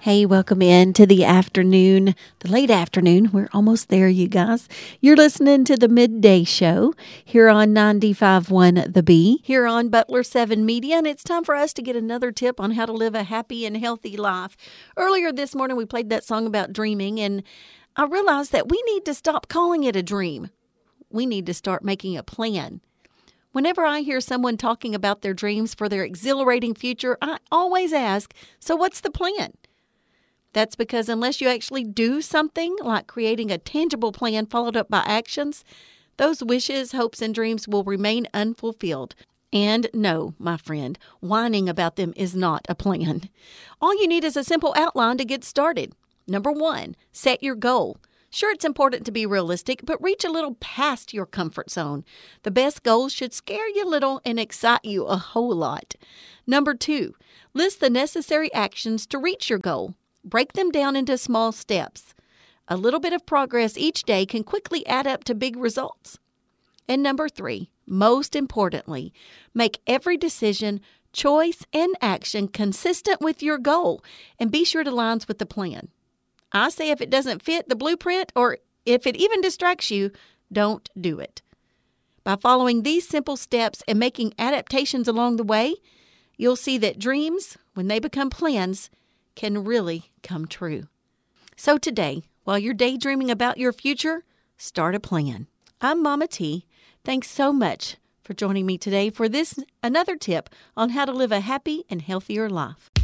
Hey, welcome in to the afternoon, the late afternoon. We're almost there, you guys. You're listening to the Midday Show here on 95.1 The Bee, here on Butler 7 Media, and it's time for us to get another tip on how to live a happy and healthy life. Earlier this morning, we played that song about dreaming, and I realized that we need to stop calling it a dream. We need to start making a plan. Whenever I hear someone talking about their dreams for their exhilarating future, I always ask, so what's the plan? That's because unless you actually do something, like creating a tangible plan followed up by actions, those wishes, hopes, and dreams will remain unfulfilled. And no, my friend, whining about them is not a plan. All you need is a simple outline to get started. Number 1, set your goal. Sure, it's important to be realistic, but reach a little past your comfort zone. The best goals should scare you a little and excite you a whole lot. Number 2, list the necessary actions to reach your goal. Break them down into small steps. A little bit of progress each day can quickly add up to big results. And number 3, most importantly, make every decision, choice, and action consistent with your goal and be sure it aligns with the plan. I say if it doesn't fit the blueprint or if it even distracts you, don't do it. By following these simple steps and making adaptations along the way, you'll see that dreams, when they become plans, can really come true. So today, while you're daydreaming about your future, start a plan. I'm Mama T. Thanks so much for joining me today for this another tip on how to live a happy and healthier life.